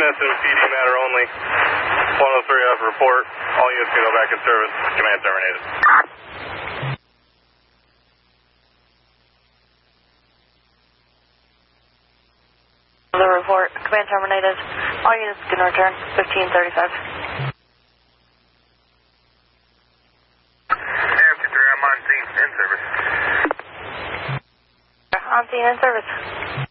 sensitive PD matter only. 103 F report. All units can go back in service. Command terminated. The report. Command terminated. All units can return. 1535. AFC3, I'm on scene. In service. On scene in service.